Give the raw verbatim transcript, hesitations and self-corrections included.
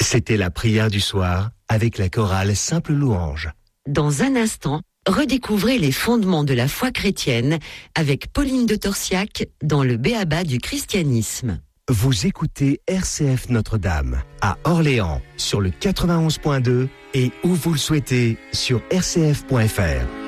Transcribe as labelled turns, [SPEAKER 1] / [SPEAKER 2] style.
[SPEAKER 1] C'était la prière du soir avec la chorale Simple Louange.
[SPEAKER 2] Dans un instant, redécouvrez les fondements de la foi chrétienne avec Pauline de Torsiac dans le B.A.B.A. du christianisme.
[SPEAKER 1] Vous écoutez R C F Notre-Dame à Orléans sur le quatre-vingt-onze point deux et où vous le souhaitez sur r c f point f r.